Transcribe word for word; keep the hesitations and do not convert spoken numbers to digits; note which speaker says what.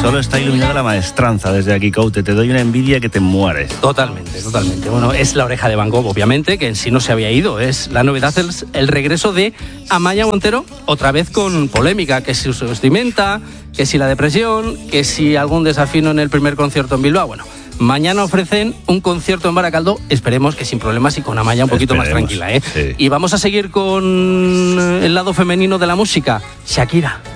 Speaker 1: solo está iluminada la maestranza desde aquí, Coute. Te doy una envidia que te mueres.
Speaker 2: Totalmente, totalmente. Bueno, es La Oreja de Van Gogh, obviamente, que en sí no se había ido. Es la novedad, el, el regreso de Amaia Montero, otra vez con polémica, que si su vestimenta, que si la depresión, que si algún desafino en el primer concierto en Bilbao. Bueno, mañana ofrecen un concierto en Baracaldo, esperemos que sin problemas y con Amaia un poquito esperemos, más tranquila, ¿eh? Sí. Y vamos a seguir con el lado femenino de la música, Shakira.